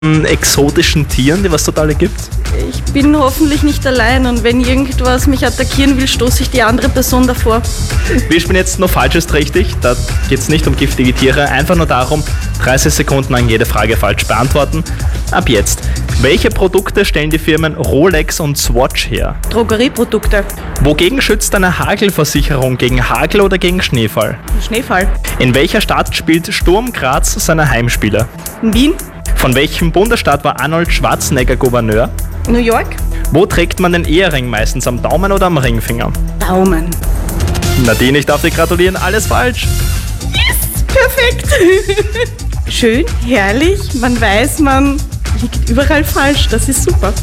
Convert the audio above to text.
Exotischen Tieren, die was total gibt? Ich bin hoffentlich nicht allein und wenn irgendwas mich attackieren will, stoße ich die andere Person davor. Wir spielen jetzt nur falsch ist richtig. Da geht es nicht um giftige Tiere, einfach nur darum, 30 Sekunden lang jede Frage falsch beantworten. Ab jetzt. Welche Produkte stellen die Firmen Rolex und Swatch her? Drogerieprodukte. Wogegen schützt eine Hagelversicherung? Gegen Hagel oder gegen Schneefall? Schneefall. In welcher Stadt spielt Sturm Graz seine Heimspiele? In Wien. Von welchem Bundesstaat war Arnold Schwarzenegger Gouverneur? New York. Wo trägt man den Ehering meistens, am Daumen oder am Ringfinger? Daumen. Nadine, ich darf dir gratulieren, alles falsch. Yes! Perfekt! Schön, herrlich, man weiß, man liegt überall falsch, das ist super.